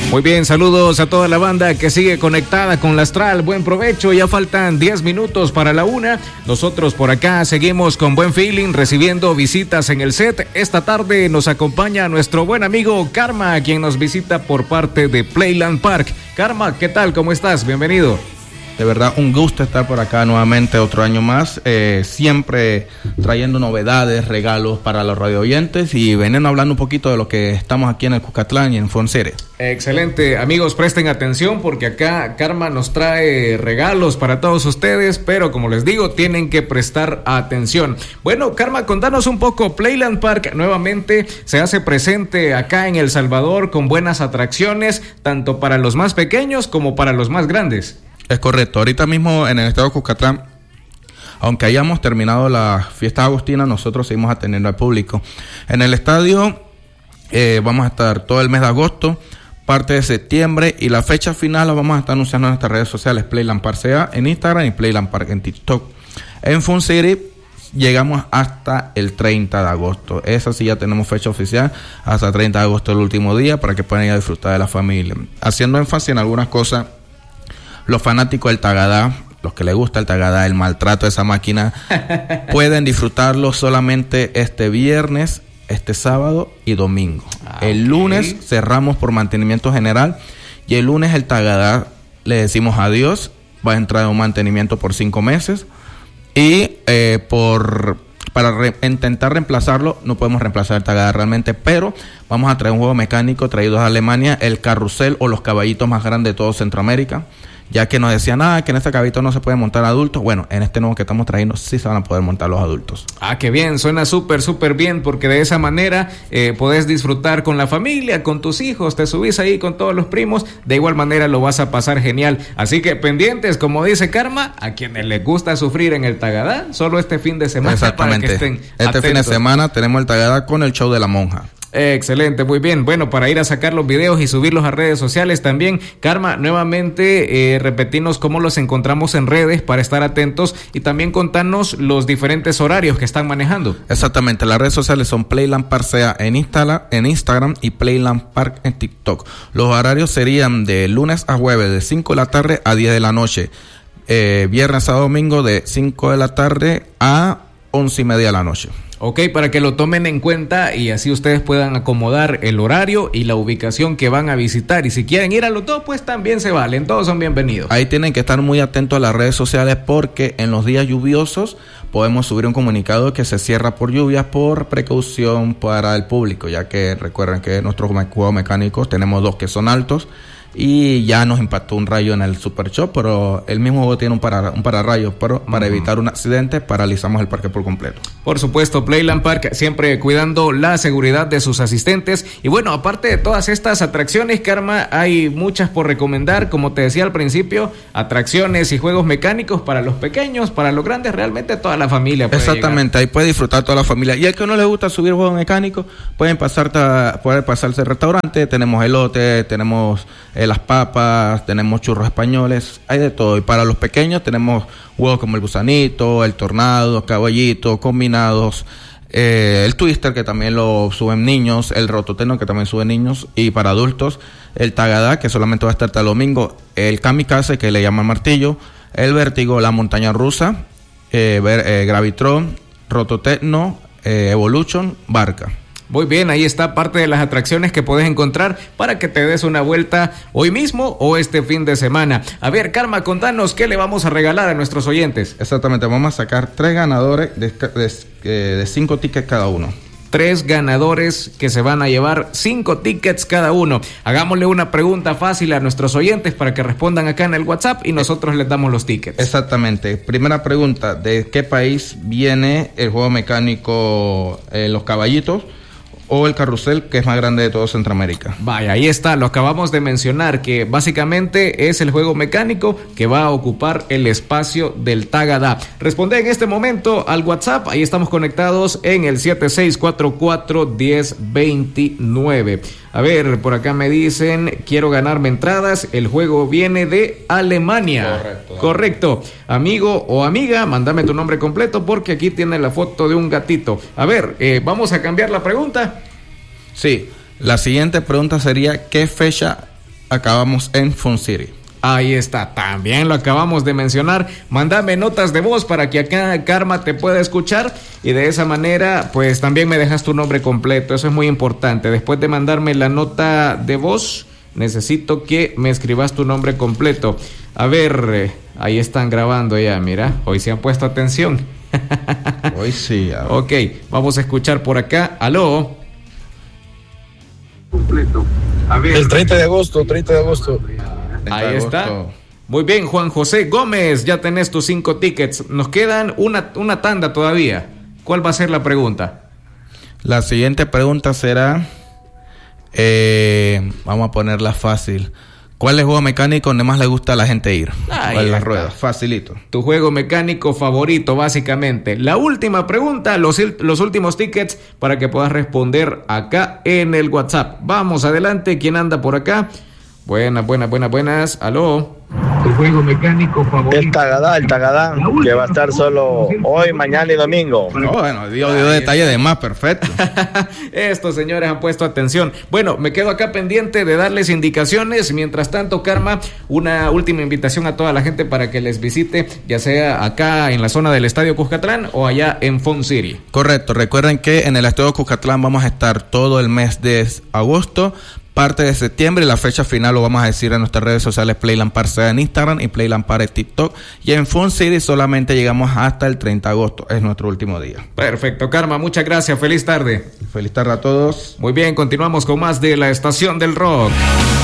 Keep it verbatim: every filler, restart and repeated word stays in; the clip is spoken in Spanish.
Muy bien, saludos a toda la banda que sigue conectada con la Astral. Buen provecho, ya faltan diez minutos para la una. Nosotros por acá seguimos con buen feeling, recibiendo visitas en el set. Esta tarde nos acompaña nuestro buen amigo Karma, quien nos visita por parte de Playland Park. Karma, ¿qué tal? ¿Cómo estás? Bienvenido. De verdad, un gusto estar por acá nuevamente otro año más, eh, siempre trayendo novedades, regalos para los radio oyentes y veniendo hablando un poquito de lo que estamos aquí en el Cuscatlán y en Fonseca. Excelente, amigos, presten atención porque acá Karma nos trae regalos para todos ustedes, pero como les digo, tienen que prestar atención. Bueno, Karma, contanos un poco. Playland Park nuevamente se hace presente acá en El Salvador con buenas atracciones, tanto para los más pequeños como para los más grandes. Es correcto. Ahorita mismo en el estado de Cuscatlán, aunque hayamos terminado la fiesta agustina, nosotros seguimos atendiendo al público. En el estadio eh, vamos a estar todo el mes de agosto, parte de septiembre, y la fecha final la vamos a estar anunciando en nuestras redes sociales, Playland Park C A en Instagram y Playland Park en TikTok. En Fun City llegamos hasta el treinta de agosto. Esa sí ya tenemos fecha oficial, hasta treinta de agosto el último día, para que puedan ir a disfrutar de la familia. Haciendo énfasis en algunas cosas, los fanáticos del Tagadá, los que les gusta el Tagadá, el maltrato de esa máquina, pueden disfrutarlo solamente este viernes, este sábado y domingo. Ah, el okay. lunes cerramos por mantenimiento general y el lunes el Tagadá le decimos adiós, va a entrar en un mantenimiento por cinco meses y eh, por para re- intentar reemplazarlo, no podemos reemplazar el Tagadá realmente, pero vamos a traer un juego mecánico traído de Alemania, el carrusel o los caballitos más grandes de todo Centroamérica. Ya que nos decían, ah, que en este caballito no se puede montar adultos. Bueno, en este nuevo que estamos trayendo sí se van a poder montar los adultos. Ah, qué bien, suena súper, súper bien, porque de esa manera eh, podés disfrutar con la familia, con tus hijos, te subís ahí con todos los primos, de igual manera lo vas a pasar genial. Así que pendientes, como dice Karma, a quienes les gusta sufrir en el Tagadá, solo este fin de semana. Exactamente, para que estén este atentos. Fin de semana tenemos el Tagadá con el show de la monja. Excelente, muy bien. Bueno, para ir a sacar los videos y subirlos a redes sociales también. Karma, nuevamente eh, repetirnos cómo los encontramos en redes para estar atentos y también contarnos los diferentes horarios que están manejando. Exactamente, las redes sociales son Playland Park C A en, Instala, en Instagram y Playland Park en TikTok. Los horarios serían de lunes a jueves de cinco de la tarde a diez de la noche, eh, viernes a domingo de cinco de la tarde a once y media de la noche. Ok, para que lo tomen en cuenta y así ustedes puedan acomodar el horario y la ubicación que van a visitar. Y si quieren ir a los dos, pues también se valen, todos son bienvenidos. Ahí tienen que estar muy atentos a las redes sociales porque en los días lluviosos podemos subir un comunicado que se cierra por lluvias por precaución para el público, ya que recuerden que nuestros juegos mecánicos tenemos dos que son altos y ya nos impactó un rayo en el Super Shop, pero el mismo juego tiene un, para, un pararrayos, pero para uh-huh. evitar un accidente paralizamos el parque por completo. Por supuesto, Playland Park siempre cuidando la seguridad de sus asistentes. Y bueno, aparte de todas estas atracciones, Karma, hay muchas por recomendar, como te decía al principio, atracciones y juegos mecánicos para los pequeños, para los grandes, realmente toda la familia puede Exactamente, llegar. Ahí puede disfrutar toda la familia. Y al que no le gusta subir juegos mecánicos, pueden pasar ta, pueden pasarse al restaurante, tenemos elote, tenemos eh, las papas, tenemos churros españoles, hay de todo. Y para los pequeños tenemos juegos como el gusanito, el tornado, caballito, combinados, eh, el twister que también lo suben niños, el rototeno que también suben niños, y para adultos el Tagadá que solamente va a estar hasta el domingo, el kamikaze que le llaman martillo, el vértigo, la montaña rusa, eh, ver, eh, Gravitron, rototecno, eh, Evolution, barca. Muy bien, ahí está parte de las atracciones que puedes encontrar para que te des una vuelta hoy mismo o este fin de semana. A ver, Karma, contanos qué le vamos a regalar a nuestros oyentes. Exactamente, vamos a sacar tres ganadores de, de, de cinco tickets cada uno. Tres ganadores que se van a llevar cinco tickets cada uno. Hagámosle una pregunta fácil a nuestros oyentes para que respondan acá en el WhatsApp y nosotros les damos los tickets. Exactamente. Primera pregunta, ¿de qué país viene el juego mecánico eh, Los Caballitos o el carrusel que es más grande de todo Centroamérica? Vaya, ahí está, lo acabamos de mencionar, que básicamente es el juego mecánico que va a ocupar el espacio del Tagadá. Responde en este momento al WhatsApp, ahí estamos conectados en el siete seis cuatro cuatro, uno cero dos nueve. A ver, por acá me dicen, quiero ganarme entradas, el juego viene de Alemania. Correcto. Correcto. Amigo o amiga, mándame tu nombre completo porque aquí tiene la foto de un gatito. A ver, eh, vamos a cambiar la pregunta. Sí, la siguiente pregunta sería, ¿qué fecha acabamos en Fun City. Ahí está, también lo acabamos de mencionar. Mándame notas de voz para que acá Karma te pueda escuchar y de esa manera pues también me dejas tu nombre completo, eso es muy importante. Después de mandarme la nota de voz, necesito que me escribas tu nombre completo. A ver, eh, ahí están grabando ya, mira, hoy se han puesto atención. Hoy sí. A ver. Ok, vamos a escuchar por acá. Aló. Completo. A ver. El treinta de agosto, treinta de agosto. Ahí está. Muy bien, Juan José Gómez, ya tenés tus cinco tickets. Nos quedan una, una tanda todavía. ¿Cuál va a ser la pregunta? La siguiente pregunta será, eh, vamos a ponerla fácil. ¿Cuál es el juego mecánico donde más le gusta a la gente ir? ¿Cuál es las ruedas? Facilito. Tu juego mecánico favorito, básicamente. La última pregunta, los, los últimos tickets para que puedas responder acá en el WhatsApp. Vamos adelante, ¿quién anda por acá? Buenas, buenas, buenas, buenas. Aló. Tu juego mecánico favorito. El Tagadá, el Tagadá, que va a estar solo hoy, mañana y domingo. No, bueno, dio, dio detalle de más, perfecto. Estos señores han puesto atención. Bueno, me quedo acá pendiente de darles indicaciones. Mientras tanto, Karma, una última invitación a toda la gente para que les visite, ya sea acá en la zona del Estadio Cuscatlán o allá en Fun City. Correcto, recuerden que en el Estadio Cuscatlán vamos a estar todo el mes de agosto, parte de septiembre, y la fecha final lo vamos a decir en nuestras redes sociales, Playland Park sea en Instagram y Playland Park en TikTok, y en Fun City solamente llegamos hasta el treinta de agosto, es nuestro último día. Perfecto, Karma, muchas gracias, feliz tarde. Feliz tarde a todos. Muy bien, continuamos con más de la Estación del Rock.